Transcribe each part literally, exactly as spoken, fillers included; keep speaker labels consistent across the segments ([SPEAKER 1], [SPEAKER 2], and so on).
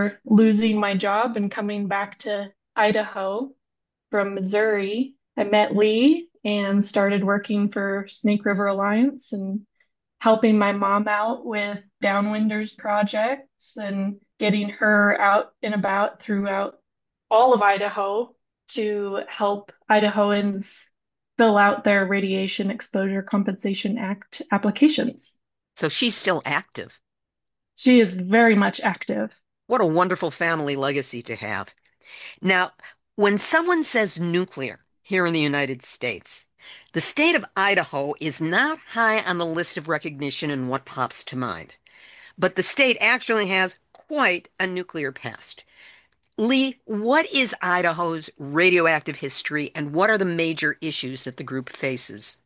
[SPEAKER 1] after losing my job and coming back to Idaho from Missouri, I met Lee and started working for Snake River Alliance and helping my mom out with Downwinders projects and getting her out and about throughout all of Idaho to help Idahoans fill out their Radiation Exposure Compensation Act applications.
[SPEAKER 2] So she's still active.
[SPEAKER 1] She is very much active.
[SPEAKER 2] What a wonderful family legacy to have. Now, when someone says nuclear here in the United States, the state of Idaho is not high on the list of recognition and what pops to mind. But the state actually has quite a nuclear past. Lee, what is Idaho's radioactive history and what are the major issues that the group faces?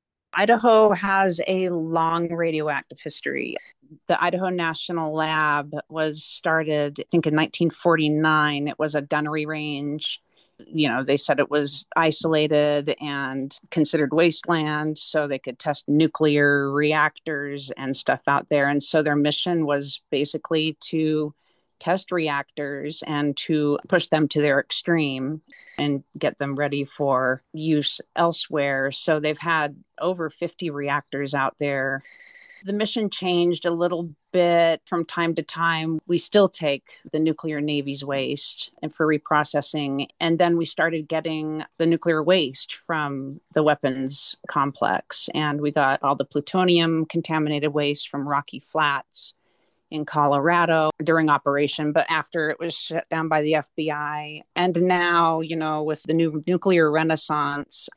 [SPEAKER 3] Idaho has a long radioactive history. The Idaho National Lab was started, I think, in nineteen forty-nine. It was a gunnery range. You know, they said it was isolated and considered wasteland, so they could test nuclear reactors and stuff out there. And so their mission was basically to test reactors and to push them to their extreme and get them ready for use elsewhere. So they've had over fifty reactors out there. The mission changed a little bit from time to time. We still take the nuclear Navy's waste and for reprocessing. And then we started getting the nuclear waste from the weapons complex. And we got all the plutonium contaminated waste from Rocky Flats in Colorado during operation, but after it was shut down by the F B I. And now, you know, with the new nuclear renaissance,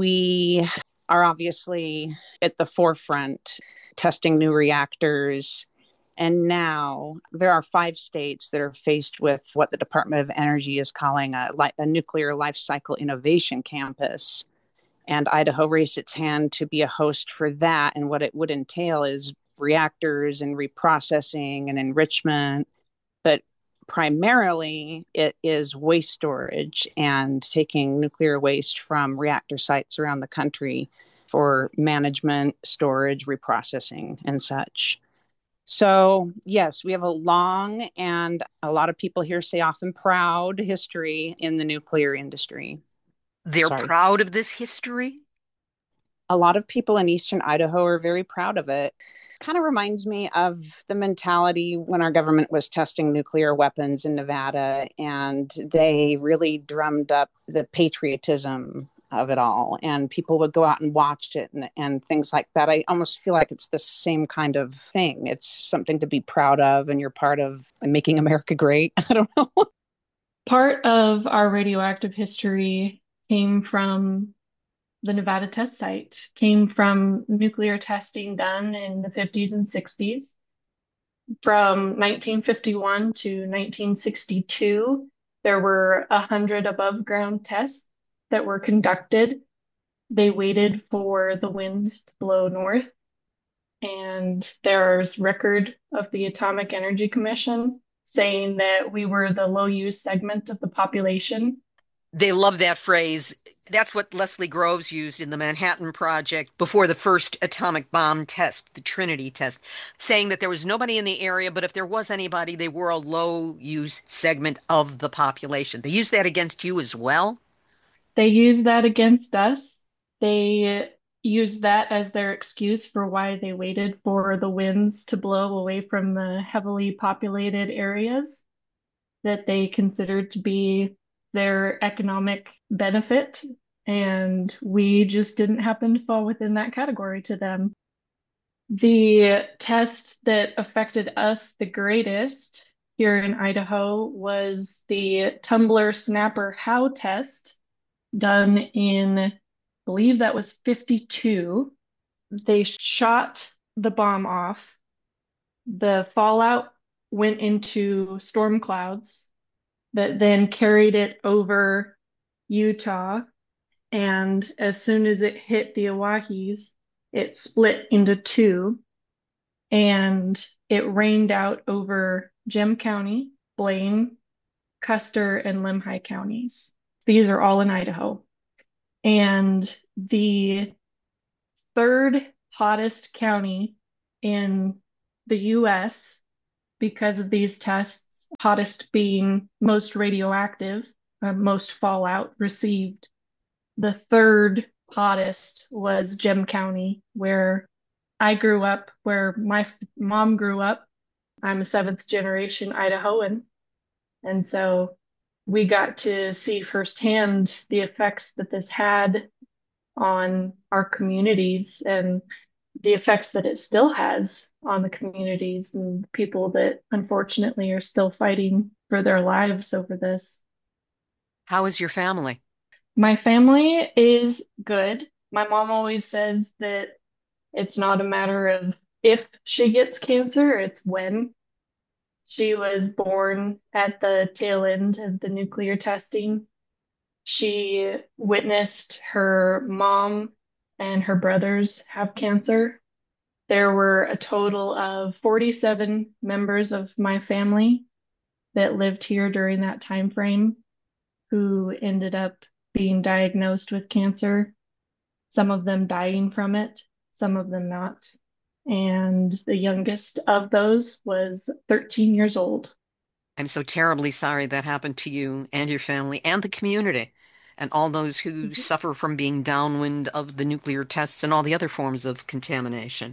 [SPEAKER 3] we are obviously at the forefront testing new reactors. And now there are five states that are faced with what the Department of Energy is calling a, a nuclear life cycle innovation campus. And Idaho raised its hand to be a host for that. And what it would entail is reactors and reprocessing and enrichment. But primarily, it is waste storage and taking nuclear waste from reactor sites around the country for management, storage, reprocessing, and such. So, yes, we have a long and a lot of people here say often proud history in the nuclear industry.
[SPEAKER 2] They're
[SPEAKER 3] Sorry.
[SPEAKER 2] proud of this history?
[SPEAKER 3] A lot of people in Eastern Idaho are very proud of it. Kind of reminds me of the mentality when our government was testing nuclear weapons in Nevada, and they really drummed up the patriotism of it all. And people would go out and watch it and, and things like that. I almost feel like it's the same kind of thing. It's something to be proud of, and you're part of making America great. I don't know.
[SPEAKER 1] Part of our radioactive history came from the Nevada test site, came from nuclear testing done in the fifties and sixties. From nineteen fifty-one to nineteen sixty-two, there were one hundred above ground tests that were conducted. They waited for the wind to blow north, and there's record of the Atomic Energy Commission saying that we were the low use segment of the population.
[SPEAKER 2] They love that phrase. That's what Leslie Groves used in the Manhattan Project before the first atomic bomb test, the Trinity test, saying that there was nobody in the area, but if there was anybody, they were a low use segment of the population. They use that against you as well.
[SPEAKER 1] They use that against us. They use that as their excuse for why they waited for the winds to blow away from the heavily populated areas that they considered to be their economic benefit. And we just didn't happen to fall within that category to them. The test that affected us the greatest here in Idaho was the tumbler snapper Howe test done in, I believe that was fifty-two. They shot the bomb off. The fallout went into storm clouds that then carried it over Utah. And as soon as it hit the Oahes, it split into two and it rained out over Gem County, Blaine, Custer, and Lemhi counties. These are all in Idaho. And the third hottest county in the U S because of these tests hottest being most radioactive, uh, most fallout received. The third hottest was Gem County, where I grew up, where my f- mom grew up. I'm a seventh generation Idahoan. And so we got to see firsthand the effects that this had on our communities and the effects that it still has on the communities and people that unfortunately are still fighting for their lives over this.
[SPEAKER 2] How is your family?
[SPEAKER 1] My family is good. My mom always says that it's not a matter of if she gets cancer, it's when. She was born at the tail end of the nuclear testing. She witnessed her mom and her brothers have cancer. There were a total of forty-seven members of my family that lived here during that time frame who ended up being diagnosed with cancer, some of them dying from it, some of them not. And the youngest of those was thirteen years old.
[SPEAKER 2] I'm so terribly sorry that happened to you and your family and the community and all those who suffer from being downwind of the nuclear tests and all the other forms of contamination.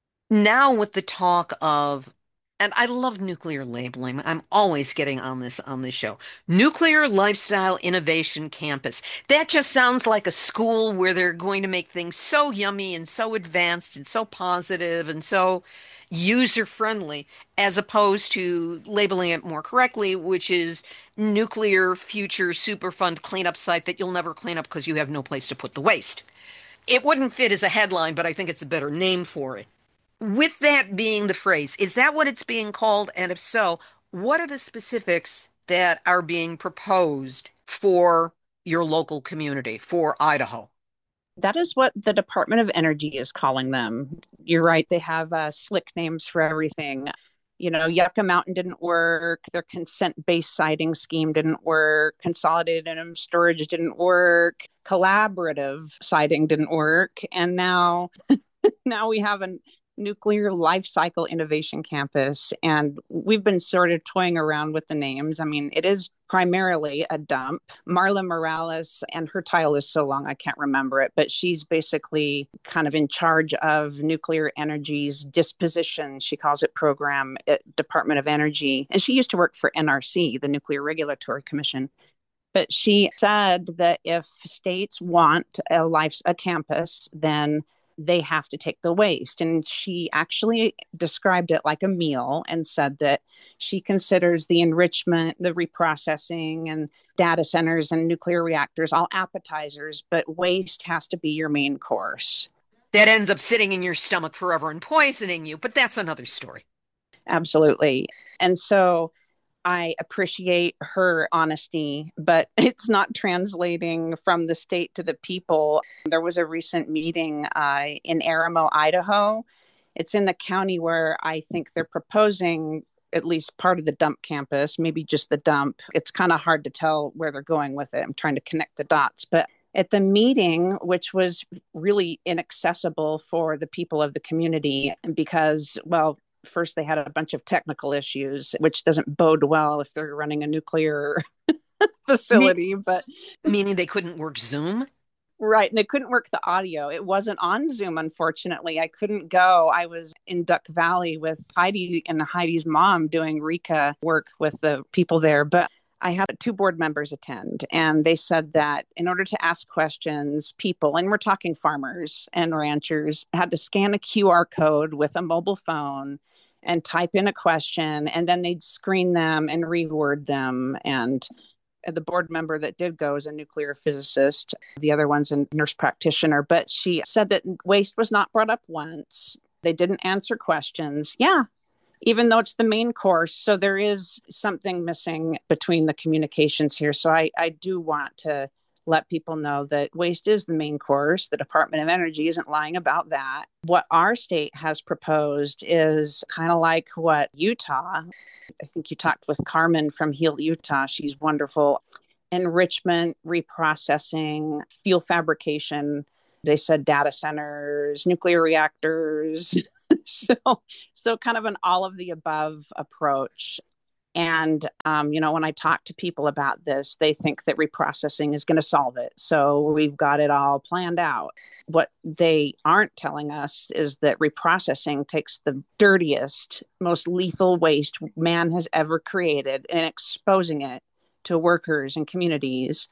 [SPEAKER 2] Now with the talk of, and I love nuclear labeling. I'm always getting on this on this show. Nuclear Lifestyle Innovation Campus. That just sounds like a school where they're going to make things so yummy and so advanced and so positive and so user friendly, as opposed to labeling it more correctly, which is nuclear future superfund cleanup site that you'll never clean up because you have no place to put the waste. It wouldn't fit as a headline, but I think it's a better name for it. With that being the phrase, is that what it's being called? And if so, what are the specifics that are being proposed for your local community, for Idaho?
[SPEAKER 3] That is what the Department of Energy is calling them. You're right. They have uh, slick names for everything. You know, Yucca Mountain didn't work. Their consent-based siting scheme didn't work. Consolidated minimum storage didn't work. Collaborative siting didn't work. And now, now we have a nuclear life cycle innovation campus. And we've been sort of toying around with the names. I mean, it is primarily a dump. Marla Morales, and her title is so long, I can't remember it, but she's basically kind of in charge of nuclear energy's disposition, she calls it, program at Department of Energy. And she used to work for N R C, the Nuclear Regulatory Commission. But she said that if states want a life, a campus, then they have to take the waste. And she actually described it like a meal and said that she considers the enrichment, the reprocessing, and data centers and nuclear reactors all appetizers, but waste has to be your main course.
[SPEAKER 2] That ends up sitting in your stomach forever and poisoning you, but that's another story.
[SPEAKER 3] Absolutely. And so I appreciate her honesty, but it's not translating from the state to the people. There was a recent meeting uh, in Aramo, Idaho. It's in the county where I think they're proposing at least part of the dump campus, maybe just the dump. It's kind of hard to tell where they're going with it. I'm trying to connect the dots. But at the meeting, which was really inaccessible for the people of the community because, well, first they had a bunch of technical issues, which doesn't bode well if they're running a nuclear facility. But
[SPEAKER 2] meaning they couldn't work Zoom?
[SPEAKER 3] Right. And they couldn't work the audio. It wasn't on Zoom, unfortunately. I couldn't go. I was in Duck Valley with Heidi and Heidi's mom doing RECA work with the people there. But I had two board members attend, and they said that in order to ask questions, people, and we're talking farmers and ranchers, had to scan a Q R code with a mobile phone and type in a question, and then they'd screen them and reword them. And the board member that did go is a nuclear physicist. The other one's a nurse practitioner, but she said that waste was not brought up once. They didn't answer questions. Yeah, even though it's the main course. So there is something missing between the communications here. So I, I do want to let people know that waste is the main course. The Department of Energy isn't lying about that. What our state has proposed is kind of like what Utah, I think you talked with Carmen from Heal Utah. She's wonderful. Enrichment, reprocessing, fuel fabrication. They said data centers, nuclear reactors. so, so kind of an all of the above approach. And, um, you know, when I talk to people about this, they think that reprocessing is going to solve it. So we've got it all planned out. What they aren't telling us is that reprocessing takes the dirtiest, most lethal waste man has ever created and exposing it to workers and communities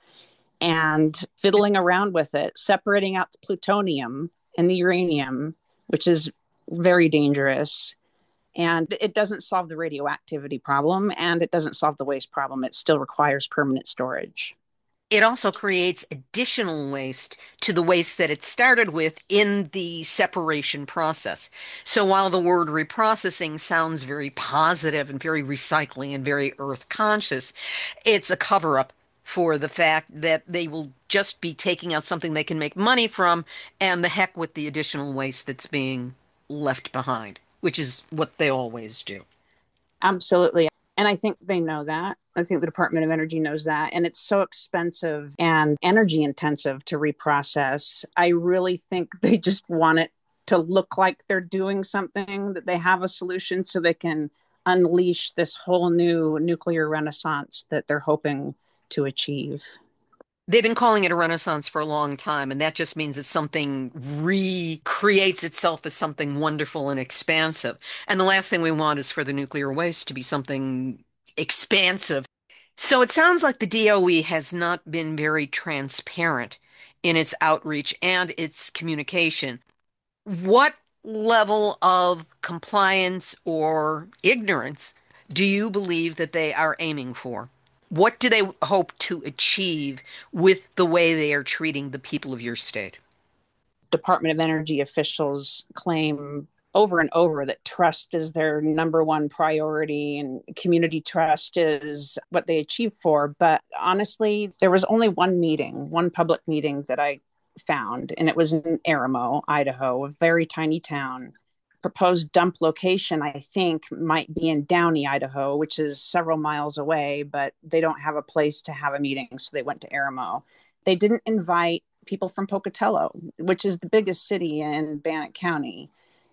[SPEAKER 3] and fiddling around with it, separating out the plutonium and the uranium, which is very dangerous. And it doesn't solve the radioactivity problem, and it doesn't solve the waste problem. It still requires permanent storage.
[SPEAKER 2] It also creates additional waste to the waste that it started with in the separation process. So while the word reprocessing sounds very positive and very recycling and very earth conscious, it's a cover up for the fact that they will just be taking out something they can make money from, and the heck with the additional waste that's being left behind, which is what they always do.
[SPEAKER 3] Absolutely. And I think they know that. I think the Department of Energy knows that. And it's so expensive and energy intensive to reprocess. I really think they just want it to look like they're doing something, that they have a solution so they can unleash this whole new nuclear renaissance that they're hoping to achieve.
[SPEAKER 2] They've been calling it a renaissance for a long time, and that just means that something recreates itself as something wonderful and expansive. And the last thing we want is for the nuclear waste to be something expansive. So it sounds like the D O E has not been very transparent in its outreach and its communication. What level of compliance or ignorance do you believe that they are aiming for? What do they hope to achieve with the way they are treating the people of your state?
[SPEAKER 3] Department of Energy officials claim over and over that trust is their number one priority and community trust is what they achieve for. But honestly, there was only one meeting, one public meeting that I found, and it was in Aramo, Idaho, a very tiny town. Proposed dump location, I think, might be in Downey, Idaho, which is several miles away, but they don't have a place to have a meeting, so they went to Aramo. They didn't invite people from Pocatello, which is the biggest city in Bannock County,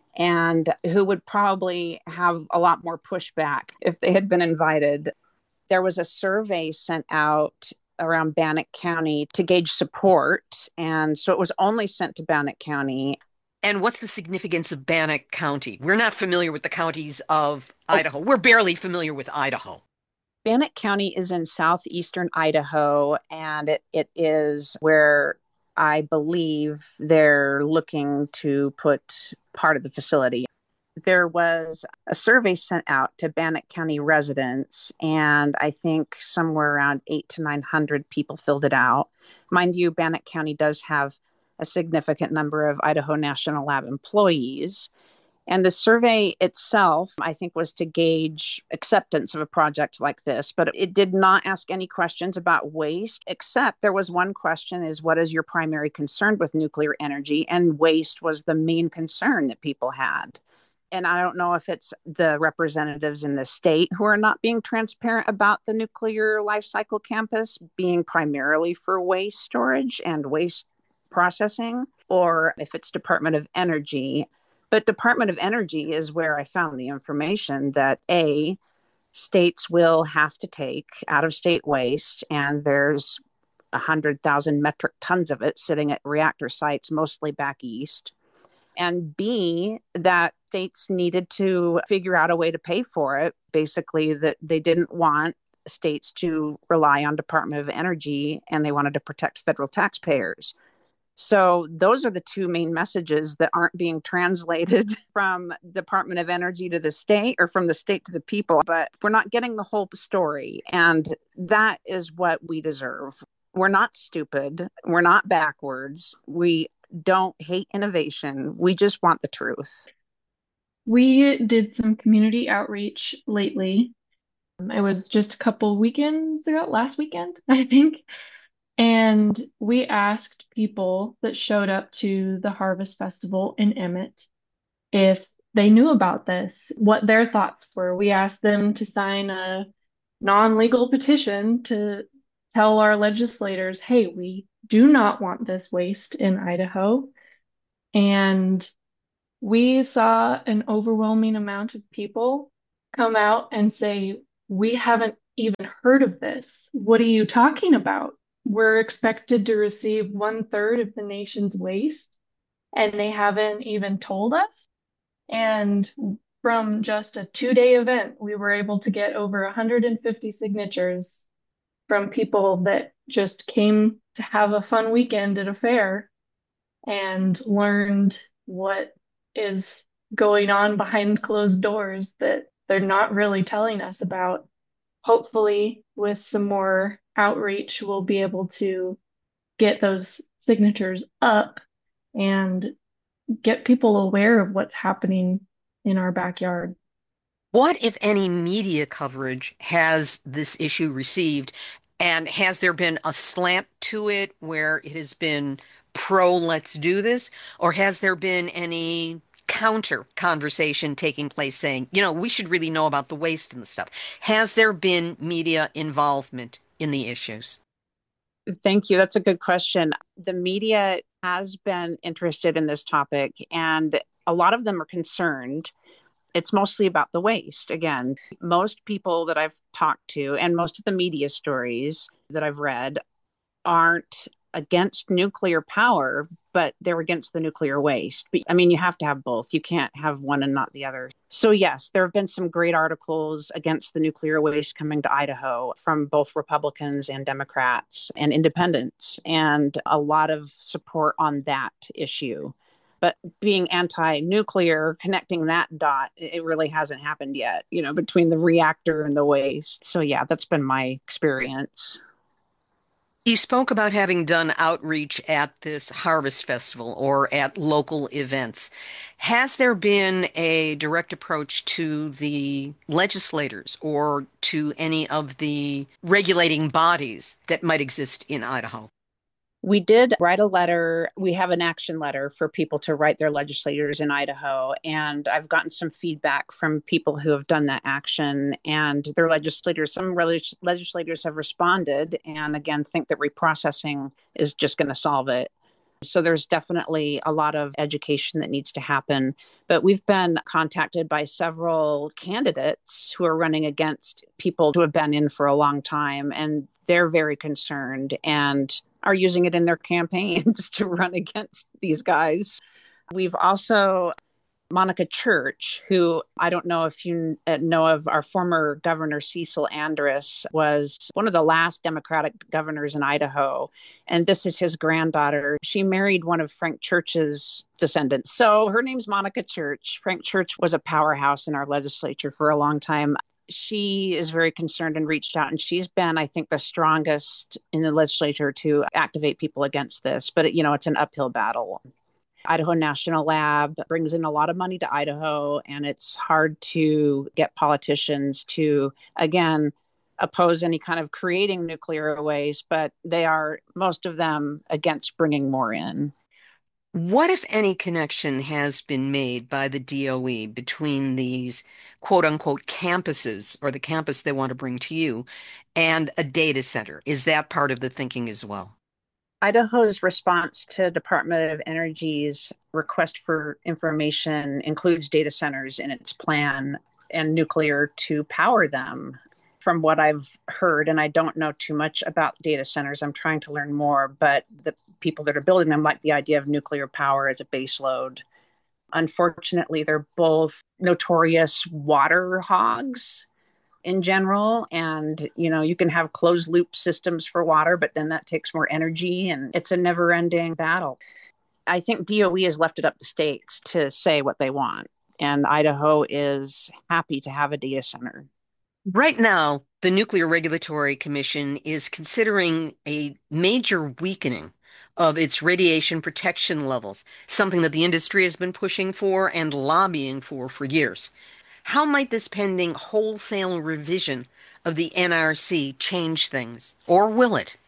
[SPEAKER 3] and who would probably have a lot more pushback if they had been invited. There was a survey sent out around Bannock County to gauge support, and so it was only sent to Bannock County.
[SPEAKER 2] And what's the significance of Bannock County? We're not familiar with the counties of
[SPEAKER 3] Oh,
[SPEAKER 2] Idaho. We're barely familiar with Idaho.
[SPEAKER 3] Bannock County is in southeastern Idaho, and it, it is where I believe they're looking to put part of the facility. There was a survey sent out to Bannock County residents, and I think somewhere around eight to nine hundred people filled it out. Mind you, Bannock County does have a significant number of Idaho National Lab employees. And the survey itself, I think, was to gauge acceptance of a project like this, but it did not ask any questions about waste, except there was one question is, what is your primary concern with nuclear energy? And waste was the main concern that people had. And I don't know if it's the representatives in the state who are not being transparent about the nuclear life cycle campus being primarily for waste storage and waste processing, or if it's Department of Energy. But Department of Energy is where I found the information that A, states will have to take out of state waste, and there's one hundred thousand metric tons of it sitting at reactor sites, mostly back east. And B, that states needed to figure out a way to pay for it. Basically, that they didn't want states to rely on Department of Energy, and they wanted to protect federal taxpayers. So those are the two main messages that aren't being translated from Department of Energy to the state or from the state to the people. But we're not getting the whole story. And that is what we deserve. We're not stupid. We're not backwards. We don't hate innovation. We just want the truth.
[SPEAKER 1] We did some community outreach lately. It was just a couple weekends ago, last weekend, I think. And we asked people that showed up to the Harvest Festival in Emmett if they knew about this, what their thoughts were. We asked them to sign a non-legal petition to tell our legislators, hey, we do not want this waste in Idaho. And we saw an overwhelming amount of people come out and say, we haven't even heard of this. What are you talking about? We're expected to receive one third of the nation's waste, and they haven't even told us. And from just a two day event, we were able to get over one hundred fifty signatures from people that just came to have a fun weekend at a fair and learned what is going on behind closed doors that they're not really telling us about. Hopefully, with some more outreach, we'll be able to get those signatures up and get people aware of what's happening in our backyard.
[SPEAKER 2] What, if any, media coverage has this issue received? And has there been a slant to it where it has been pro, let's do this? Or has there been any counter conversation taking place saying, you know, we should really know about the waste and the stuff? Has there been media involvement in the issues?
[SPEAKER 3] Thank you. That's a good question. The media has been interested in this topic, and a lot of them are concerned. It's mostly about the waste. Again, most people that I've talked to and most of the media stories that I've read aren't against nuclear power, but they're against the nuclear waste. But, I mean, you have to have both. You can't have one and not the other. So, yes, there have been some great articles against the nuclear waste coming to Idaho from both Republicans and Democrats and independents, and a lot of support on that issue. But being anti-nuclear, connecting that dot, it really hasn't happened yet, you know, between the reactor and the waste. So, yeah, that's been my experience.
[SPEAKER 2] You spoke about having done outreach at this harvest festival or at local events. Has there been a direct approach to the legislators or to any of the regulating bodies that might exist in Idaho?
[SPEAKER 3] We did write a letter. We have an action letter for people to write their legislators in Idaho. And I've gotten some feedback from people who have done that action and their legislators. Some legislators have responded and again think that reprocessing is just going to solve it. So there's definitely a lot of education that needs to happen. But we've been contacted by several candidates who are running against people who have been in for a long time, and they're very concerned and are using it in their campaigns to run against these guys. We've also Monica Church, who I don't know if you know of, our former governor Cecil Andrus was one of the last Democratic governors in Idaho. And this is his granddaughter. She married one of Frank Church's descendants. So her name's Monica Church. Frank Church was a powerhouse in our legislature for a long time. She is very concerned and reached out, and she's been, I think, the strongest in the legislature to activate people against this. But, you know, it's an uphill battle. Idaho National Lab brings in a lot of money to Idaho, and it's hard to get politicians to, again, oppose any kind of creating nuclear waste, but they are, most of them, against bringing more in.
[SPEAKER 2] What, if any, connection has been made by the D O E between these quote unquote campuses or the campus they want to bring to you and a data center? Is that part of the thinking as well?
[SPEAKER 3] Idaho's response to Department of Energy's request for information includes data centers in its plan and nuclear to power them. From what I've heard, and I don't know too much about data centers, I'm trying to learn more, but the people that are building them like the idea of nuclear power as a base load. Unfortunately, they're both notorious water hogs in general. And, you know, you can have closed loop systems for water, but then that takes more energy and it's a never ending battle. I think D O E has left it up to states to say what they want. And Idaho is happy to have a data center.
[SPEAKER 2] Right now, the Nuclear Regulatory Commission is considering a major weakening of its radiation protection levels, something that the industry has been pushing for and lobbying for for years. How might this pending wholesale revision of the N R C change things, or will it?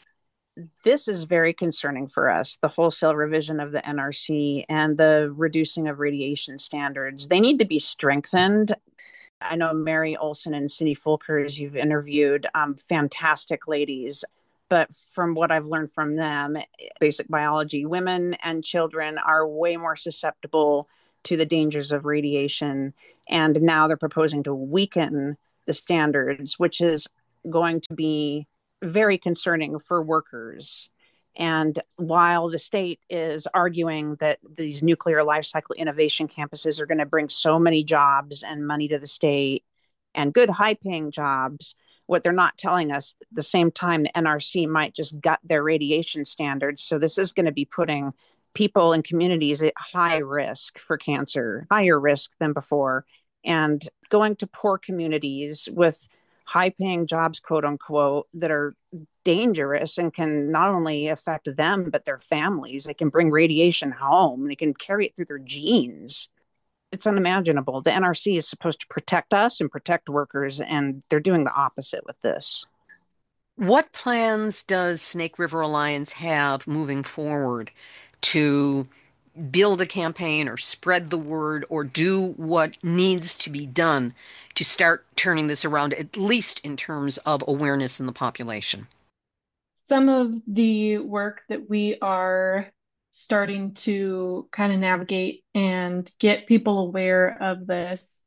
[SPEAKER 3] This is very concerning for us, the wholesale revision of the N R C and the reducing of radiation standards. They need to be strengthened. I know Mary Olson and Cindy Fulkers you've interviewed, um, fantastic ladies. But from what I've learned from them, basic biology, women and children are way more susceptible to the dangers of radiation. And now they're proposing to weaken the standards, which is going to be very concerning for workers. And while the state is arguing that these nuclear life cycle innovation campuses are going to bring so many jobs and money to the state and good high paying jobs, what they're not telling us at the same time, the N R C might just gut their radiation standards. So this is going to be putting people and communities at high risk for cancer, higher risk than before, and going to poor communities with high paying jobs, quote unquote, that are dangerous and can not only affect them, but their families. They can bring radiation home and they can carry it through their genes. It's unimaginable. The N R C is supposed to protect us and protect workers, and they're doing the opposite with this.
[SPEAKER 2] What plans does Snake River Alliance have moving forward to build a campaign or spread the word or do what needs to be done to start turning this around, at least in terms of awareness in the population?
[SPEAKER 1] Some of the work that we are starting to kind of navigate and get people aware of this,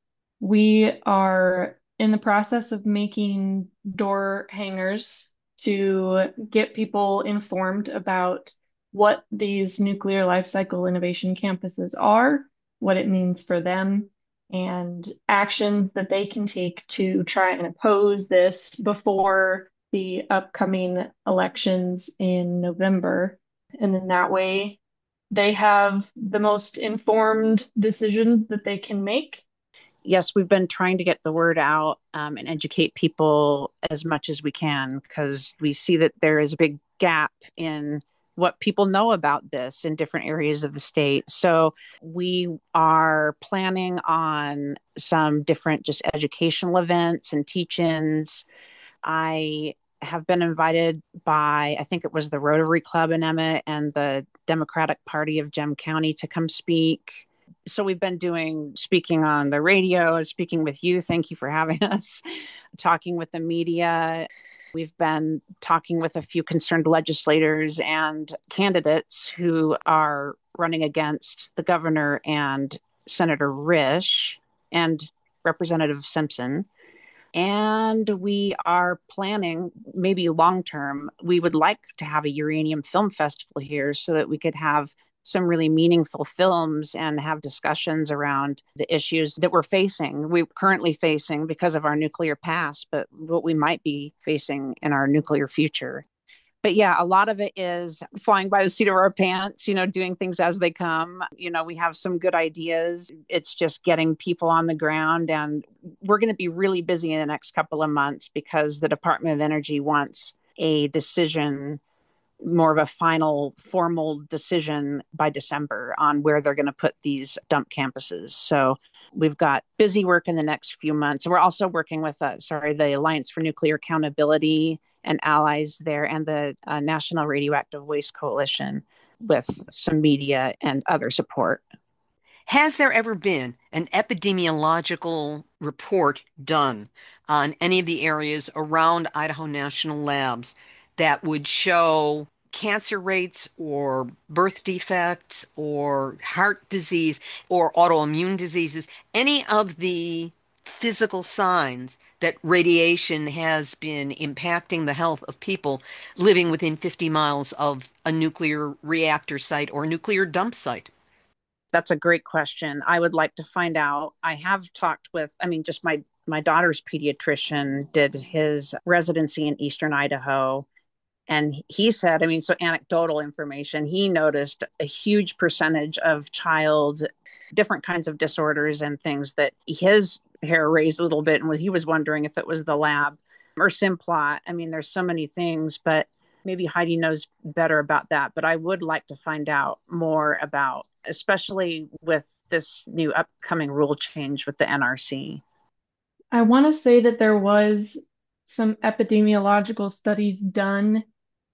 [SPEAKER 1] we are in the process of making door hangers to get people informed about what these nuclear life cycle innovation campuses are, what it means for them, and actions that they can take to try and oppose this before the upcoming elections in November. And in that way, they have the most informed decisions that they can make.
[SPEAKER 3] Yes, we've been trying to get the word out um, and educate people as much as we can, because we see that there is a big gap in what people know about this in different areas of the state. So we are planning on some different just educational events and teach-ins. I have been invited by, I think it was the Rotary Club in Emmett and the Democratic Party of Gem County to come speak. So we've been doing speaking on the radio and speaking with you. Thank you for having us. Talking with the media. We've been talking with a few concerned legislators and candidates who are running against the governor and Senator Risch and Representative Simpson. And we are planning, maybe long term, we would like to have a uranium film festival here so that we could have some really meaningful films and have discussions around the issues that we're facing, we're currently facing because of our nuclear past, but what we might be facing in our nuclear future. But yeah, a lot of it is flying by the seat of our pants, you know, doing things as they come. You know, we have some good ideas. It's just getting people on the ground. And we're going to be really busy in the next couple of months because the Department of Energy wants a decision, more of a final formal decision by December on where they're going to put these dump campuses. So we've got busy work in the next few months. We're also working with, uh, sorry, the Alliance for Nuclear Accountability and allies there and the uh, National Radioactive Waste Coalition with some media and other support.
[SPEAKER 2] Has there ever been an epidemiological report done on any of the areas around Idaho National Labs that would show cancer rates or birth defects or heart disease or autoimmune diseases, any of the physical signs that radiation has been impacting the health of people living within fifty miles of a nuclear reactor site or nuclear dump site?
[SPEAKER 3] That's a great question. I would like to find out. I have talked with, I mean, just my my daughter's pediatrician did his residency in Eastern Idaho. And he said, I mean, so anecdotal information, he noticed a huge percentage of child, different kinds of disorders and things that his hair raised a little bit. And he was wondering if it was the lab or Simplot. I mean, there's so many things, but maybe Heidi knows better about that. But I would like to find out more about, especially with this new upcoming rule change with the N R C.
[SPEAKER 1] I want to say that there was some epidemiological studies done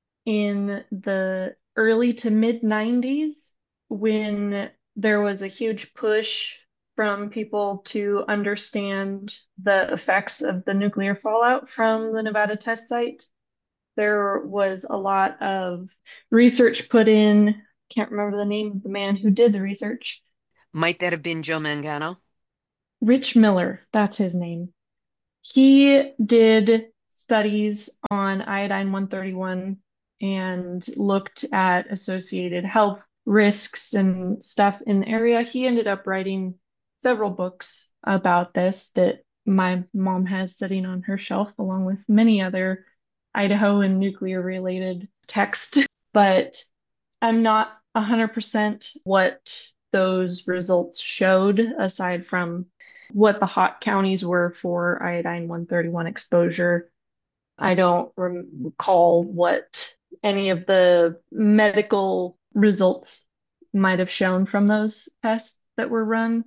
[SPEAKER 1] in the early to mid nineties when there was a huge push from people to understand the effects of the nuclear fallout from the Nevada test site. There was a lot of research put in. Can't remember the name of the man who did the research.
[SPEAKER 2] Might that have been Joe Mangano?
[SPEAKER 1] Rich Miller, that's his name. He did studies on iodine one thirty-one and looked at associated health risks and stuff in the area. He ended up writing several books about this that my mom has sitting on her shelf, along with many other Idaho and nuclear related text. But I'm not one hundred percent what those results showed, aside from what the hot counties were for iodine one thirty-one exposure. I don't recall what any of the medical results might have shown from those tests that were run.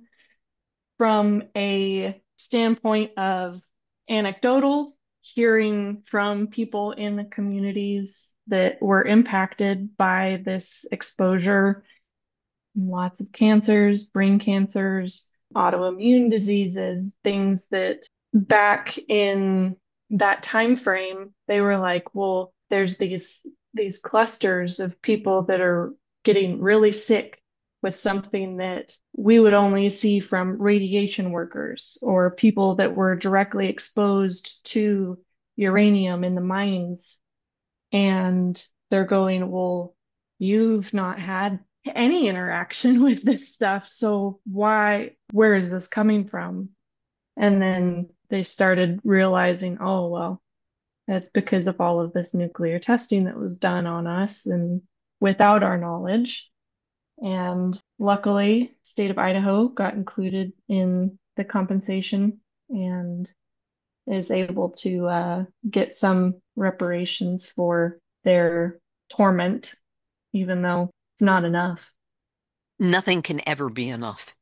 [SPEAKER 1] From a standpoint of anecdotal, hearing from people in the communities that were impacted by this exposure, lots of cancers, brain cancers, autoimmune diseases, things that back in that time frame, they were like, well, there's these these clusters of people that are getting really sick with something that we would only see from radiation workers or people that were directly exposed to uranium in the mines. And they're going, well, you've not had any interaction with this stuff, so why, where is this coming from? And then they started realizing, oh, well, that's because of all of this nuclear testing that was done on us and without our knowledge. And luckily, state of Idaho got included in the compensation and is able to uh, get some reparations for their torment, even though it's not enough.
[SPEAKER 2] Nothing can ever be enough.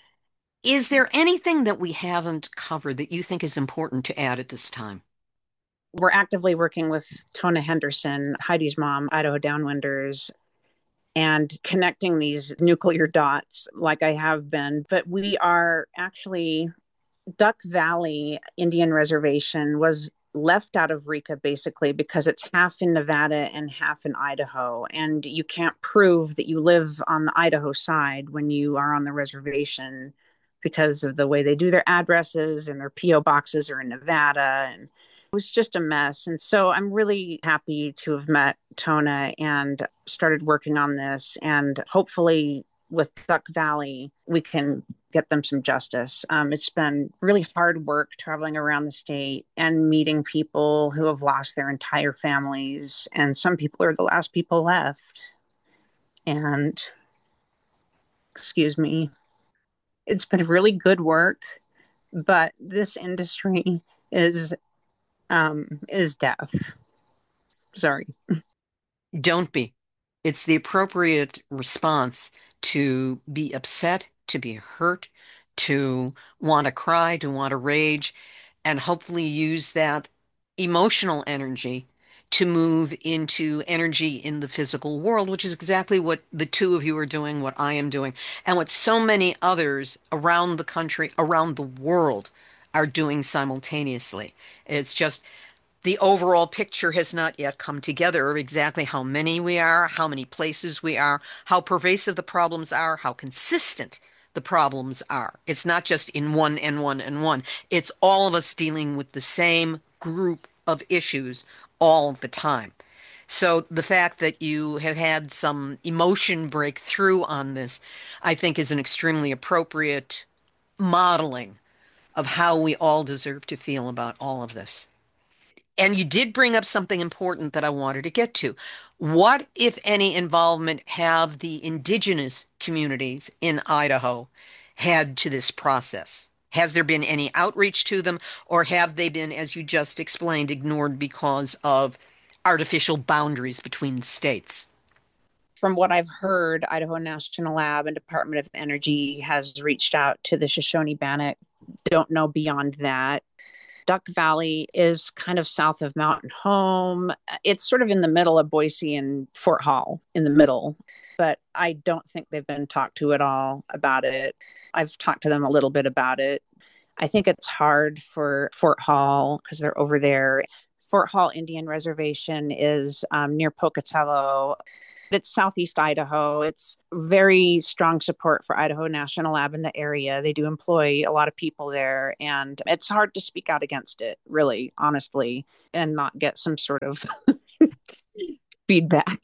[SPEAKER 2] Is there anything that we haven't covered that you think is important to add at this time?
[SPEAKER 3] We're actively working with Tona Henderson, Heidi's mom, Idaho Downwinders, and connecting these nuclear dots like I have been. But we are actually, Duck Valley Indian Reservation was left out of RECA basically because it's half in Nevada and half in Idaho. And you can't prove that you live on the Idaho side when you are on the reservation because of the way they do their addresses, and their P O boxes are in Nevada. And it was just a mess. And so I'm really happy to have met Tona and started working on this. And hopefully with Duck Valley, we can get them some justice. Um, it's been really hard work traveling around the state and meeting people who have lost their entire families. And some people are the last people left. And, excuse me, it's been really good work, but this industry is um, is death. Sorry.
[SPEAKER 2] Don't be. It's the appropriate response to be upset, to be hurt, to want to cry, to want to rage, and hopefully use that emotional energy to move into energy in the physical world, which is exactly what the two of you are doing, what I am doing, and what so many others around the country, around the world are doing simultaneously. It's just the overall picture has not yet come together of exactly how many we are, how many places we are, how pervasive the problems are, how consistent the problems are. It's not just in one and one and one. It's all of us dealing with the same group of issues all the time. So the fact that you have had some emotion break through on this, I think, is an extremely appropriate modeling of how we all deserve to feel about all of this. And you did bring up something important that I wanted to get to. What, if any, involvement have the indigenous communities in Idaho had to this process? Has there been any outreach to them, or have they been, as you just explained, ignored because of artificial boundaries between states?
[SPEAKER 3] From what I've heard, Idaho National Lab and Department of Energy has reached out to the Shoshone-Bannock. Don't know beyond that. Duck Valley is kind of south of Mountain Home. It's sort of in the middle of Boise and Fort Hall, in the middle. But I don't think they've been talked to at all about it. I've talked to them a little bit about it. I think it's hard for Fort Hall because they're over there. Fort Hall Indian Reservation is um, near Pocatello. It's Southeast Idaho. It's very strong support for Idaho National Lab in the area. They do employ a lot of people there, and it's hard to speak out against it, really, honestly, and not get some sort of feedback.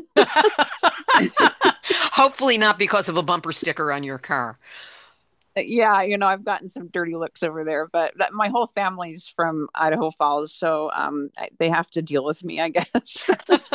[SPEAKER 2] Hopefully not because of a bumper sticker on your car.
[SPEAKER 3] Yeah, you know, I've gotten some dirty looks over there, but that, my whole family's from Idaho Falls, so um, I, they have to deal with me, I guess.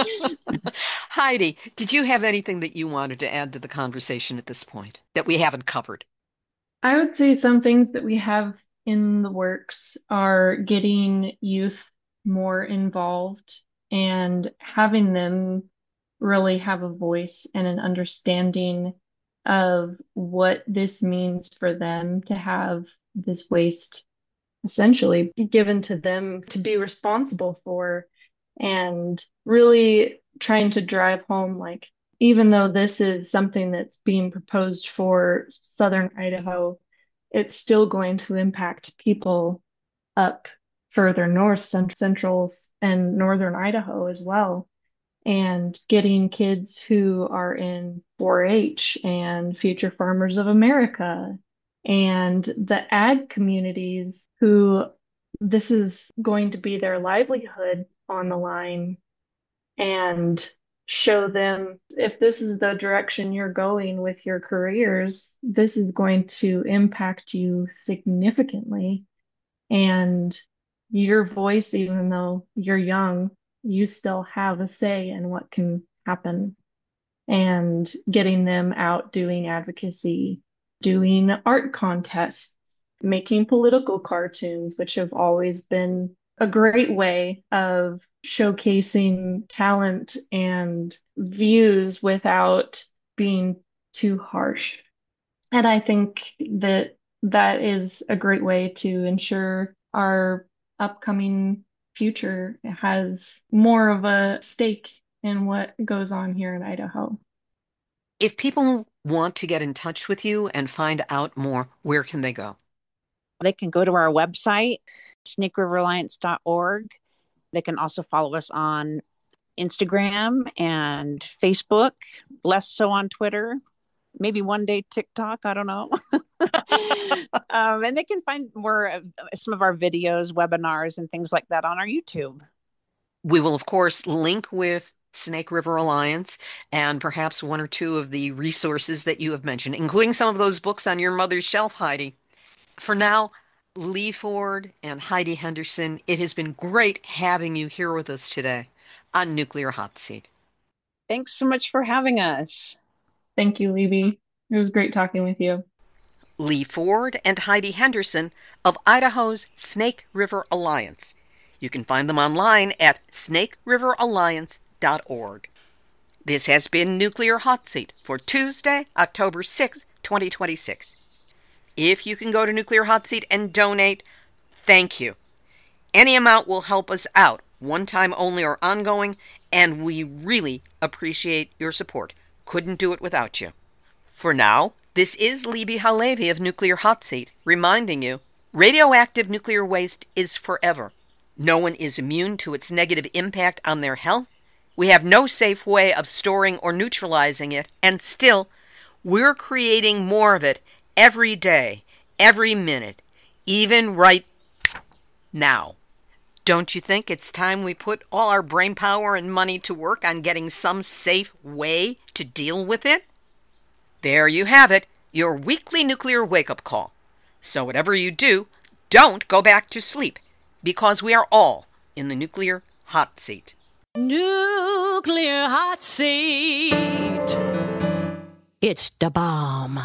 [SPEAKER 2] Heidi, did you have anything that you wanted to add to the conversation at this point that we haven't covered?
[SPEAKER 1] I would say some things that we have in the works are getting youth more involved and having them really have a voice and an understanding of what this means for them to have this waste essentially given to them to be responsible for, and really trying to drive home like, even though this is something that's being proposed for southern Idaho, it's still going to impact people up further north, central and northern Idaho as well. And getting kids who are in four H and Future Farmers of America and the ag communities who this is going to be their livelihood on the line, and show them if this is the direction you're going with your careers, this is going to impact you significantly. And your voice, even though you're young, you still have a say in what can happen. And getting them out doing advocacy, doing art contests, making political cartoons, which have always been a great way of showcasing talent and views without being too harsh. And I think that that is a great way to ensure our upcoming future has more of a stake in what goes on here in Idaho.
[SPEAKER 2] If people want to get in touch with you and find out more, where can they go?
[SPEAKER 3] They can go to our website, snake river alliance dot org. They can also follow us on Instagram and Facebook, less so on Twitter, maybe one day TikTok, I don't know. um, and they can find more of some of our videos, webinars, and things like that on our YouTube.
[SPEAKER 2] We will, of course, link with Snake River Alliance and perhaps one or two of the resources that you have mentioned, including some of those books on your mother's shelf, Heidi. For now, Lee Ford and Heidi Henderson, it has been great having you here with us today on Nuclear Hot Seat.
[SPEAKER 3] Thanks so much for having us.
[SPEAKER 1] Thank you, Libby. It was great talking with you.
[SPEAKER 2] Lee Ford and Heidi Henderson of Idaho's Snake River Alliance. You can find them online at snake river alliance dot org. This has been Nuclear Hot Seat for Tuesday, October sixth, twenty twenty-six. If you can go to Nuclear Hot Seat and donate, thank you. Any amount will help us out, one time only or ongoing, and we really appreciate your support. Couldn't do it without you. For now, this is Libby Halevi of Nuclear Hot Seat, reminding you, radioactive nuclear waste is forever. No one is immune to its negative impact on their health. We have no safe way of storing or neutralizing it, and still, we're creating more of it every day, every minute, even right now. Don't you think it's time we put all our brain power and money to work on getting some safe way to deal with it? There you have it, your weekly nuclear wake-up call. So whatever you do, don't go back to sleep, because we are all in the Nuclear Hot Seat.
[SPEAKER 4] Nuclear Hot Seat. It's the bomb.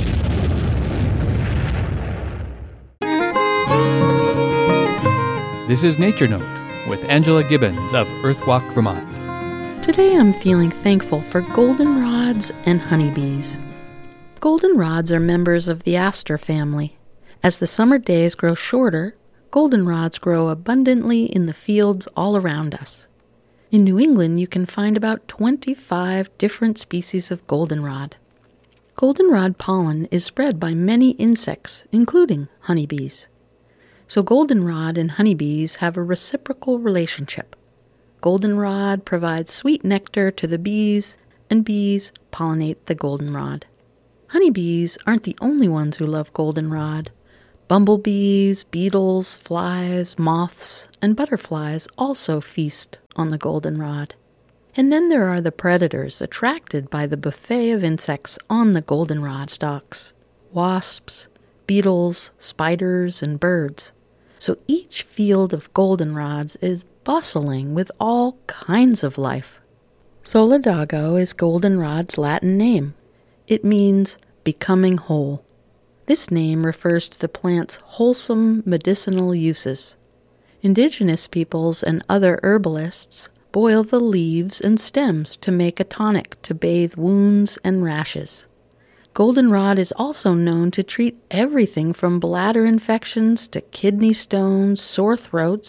[SPEAKER 5] This is Nature Note with Angela Gibbons of Earthwalk, Vermont.
[SPEAKER 6] Today I'm feeling thankful for goldenrods and honeybees. Goldenrods are members of the aster family. As the summer days grow shorter, goldenrods grow abundantly in the fields all around us. In New England, you can find about twenty-five different species of goldenrod. Goldenrod pollen is spread by many insects, including honeybees. So goldenrod and honeybees have a reciprocal relationship. Goldenrod provides sweet nectar to the bees, and bees pollinate the goldenrod. Honeybees aren't the only ones who love goldenrod. Bumblebees, beetles, flies, moths, and butterflies also feast on the goldenrod. And then there are the predators attracted by the buffet of insects on the goldenrod stalks: wasps, beetles, spiders, and birds. So each field of goldenrods is bustling with all kinds of life. Solidago is goldenrod's Latin name. It means becoming whole. This name refers to the plant's wholesome medicinal uses. Indigenous peoples and other herbalists boil the leaves and stems to make a tonic to bathe wounds and rashes. Goldenrod is also known to treat everything from bladder infections to kidney stones, sore throats,